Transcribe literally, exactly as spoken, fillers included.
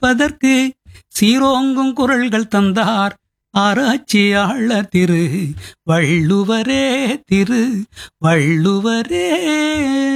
கேட்பதற்கு சீரோங்கும் குரல்கள் தந்தார் ஆராய்ச்சியாளர் திரு வள்ளுவரே திரு வள்ளுவரே.